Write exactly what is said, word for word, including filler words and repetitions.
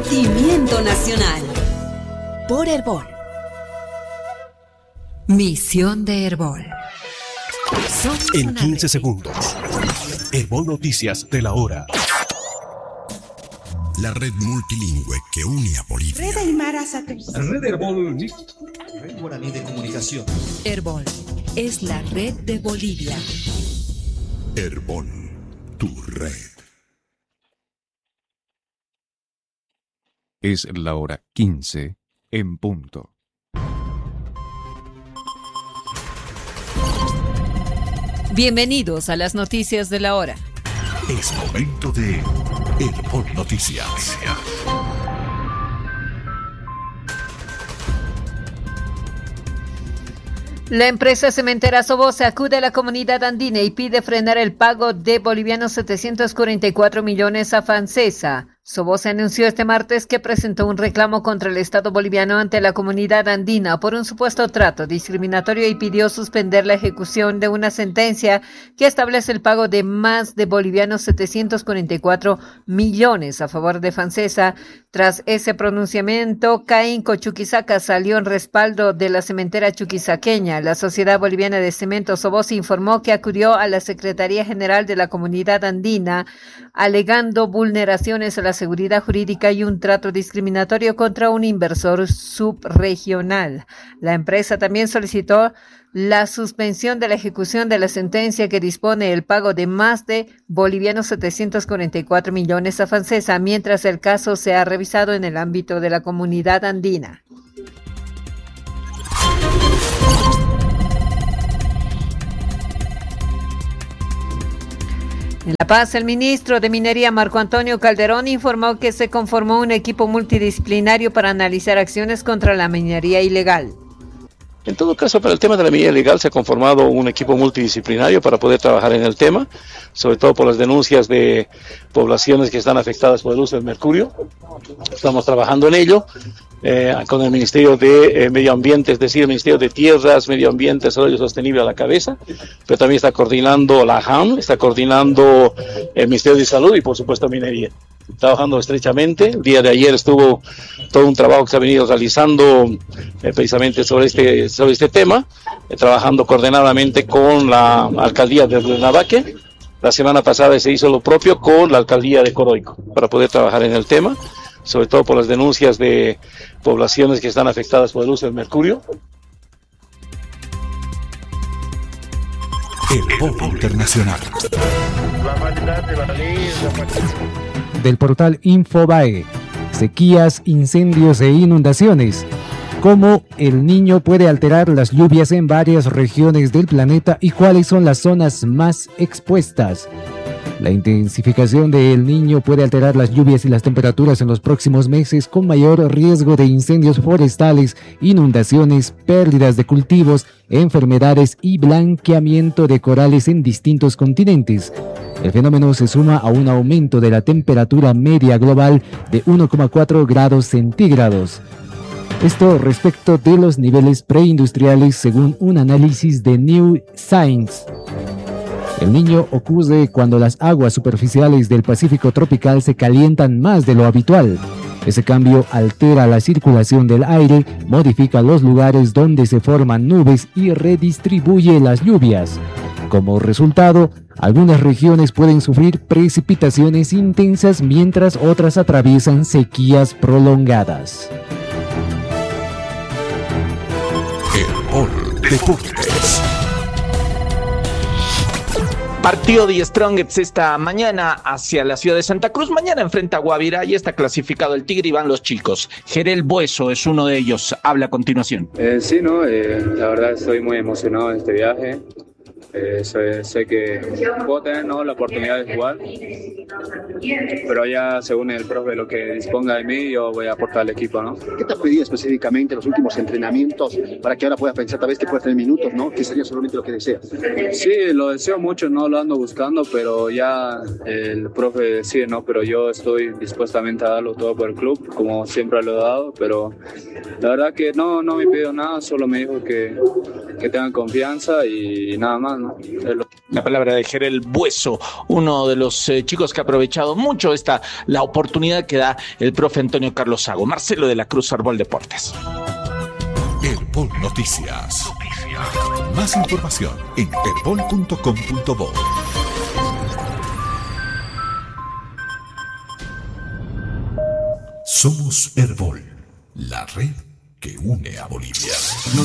Sentimiento nacional. Por Herbol. Misión de Herbol. Somos en quince segundos. Herbol Noticias de la hora. La red multilingüe que une a Bolivia. Red Aymara Satélite. Red Herbol. Red Guaraní de Comunicación. Herbol es la red de Bolivia. Herbol, tu red. Es la hora quince en punto. Bienvenidos a las noticias de la hora. Es momento de Herbol Noticias. La empresa cementera Sobosa acude a la comunidad andina y pide frenar el pago de bolivianos setecientos cuarenta y cuatro millones a Fancesa. Sobosa anunció este martes que presentó un reclamo contra el Estado boliviano ante la comunidad andina por un supuesto trato discriminatorio y pidió suspender la ejecución de una sentencia que establece el pago de más de bolivianos setecientos cuarenta y cuatro millones a favor de Fancesa. Tras ese pronunciamiento, Caínco Chuquisaca salió en respaldo de la cementera chuquisaqueña. La Sociedad Boliviana de Cemento Sobosa informó que acudió a la Secretaría General de la Comunidad Andina alegando vulneraciones a la seguridad jurídica y un trato discriminatorio contra un inversor subregional. La empresa también solicitó la suspensión de la ejecución de la sentencia que dispone el pago de más de bolivianos setecientos cuarenta y cuatro millones a Fancesa, mientras el caso sea revisado en el ámbito de la comunidad andina. En La Paz, el ministro de Minería, Marco Antonio Calderón, informó que se conformó un equipo multidisciplinario para analizar acciones contra la minería ilegal. En todo caso, para el tema de la minería ilegal se ha conformado un equipo multidisciplinario para poder trabajar en el tema, sobre todo por las denuncias de poblaciones que están afectadas por el uso del mercurio. Estamos trabajando en ello eh, con el Ministerio de eh, Medio Ambiente, es decir, el Ministerio de Tierras, Medio Ambiente, Desarrollo Sostenible a la cabeza, pero también está coordinando la A M, está coordinando el Ministerio de Salud y, por supuesto, Minería. Trabajando estrechamente. El día de ayer estuvo todo un trabajo que se ha venido realizando eh, precisamente sobre este sobre este tema, eh, trabajando coordinadamente con la alcaldía de Lurinabaque. La semana pasada se hizo lo propio con la alcaldía de Coroico para poder trabajar en el tema, sobre todo por las denuncias de poblaciones que están afectadas por el uso del mercurio. Herbol Internacional. Del portal Infobae, sequías, incendios e inundaciones. Cómo el Niño puede alterar las lluvias en varias regiones del planeta y cuáles son las zonas más expuestas. La intensificación del Niño puede alterar las lluvias y las temperaturas en los próximos meses, con mayor riesgo de incendios forestales, inundaciones, pérdidas de cultivos, enfermedades y blanqueamiento de corales en distintos continentes. El fenómeno se suma a un aumento de la temperatura media global de uno coma cuatro grados centígrados. Esto respecto de los niveles preindustriales según un análisis de New Science. El Niño ocurre cuando las aguas superficiales del Pacífico tropical se calientan más de lo habitual. Ese cambio altera la circulación del aire, modifica los lugares donde se forman nubes y redistribuye las lluvias. Como resultado, algunas regiones pueden sufrir precipitaciones intensas mientras otras atraviesan sequías prolongadas. Herbol Deportes. Partido de Strongets esta mañana hacia la ciudad de Santa Cruz. Mañana enfrenta a Guavirá y está clasificado el Tigre y van los chicos. Gerel Bueso es uno de ellos. Habla a continuación. Eh, sí, no, eh, la verdad estoy muy emocionado de este viaje. Eh, sé, sé que puedo tener ¿no? la oportunidad de jugar, pero ya según el profe lo que disponga de mí, yo voy a aportar al equipo, ¿no? ¿Qué te ha pedido específicamente en los últimos entrenamientos para que ahora puedas pensar tal vez que puedas tener minutos, ¿no? Que sería solamente lo que deseas. Sí, lo deseo mucho, no lo ando buscando, pero ya el profe decide, ¿no? Pero yo estoy dispuestamente a darlo todo por el club, como siempre lo he dado, pero la verdad que no, no me pidió nada, solo me dijo que, que tengan confianza y nada más. más, ¿no? Lo... La palabra de Jerel Bueso, uno de los eh, chicos que ha aprovechado mucho esta la oportunidad que da el profe Antonio Carlos Sago. Marcelo de la Cruz, Arbol Deportes. Herbol Noticias. Más información en herbol punto com punto bo. Somos Herbol, la red que une a Bolivia.